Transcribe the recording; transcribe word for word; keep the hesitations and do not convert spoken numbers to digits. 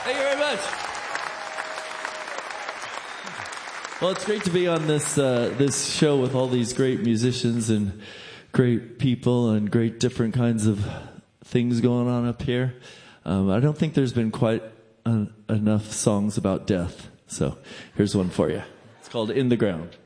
Thank you very much. Well, it's great to be on this uh, this show with all these great musicians and great people and great different kinds of things going on up here. Um, I don't think there's been quite uh, enough songs about death. So here's one for you. It's called In the Ground.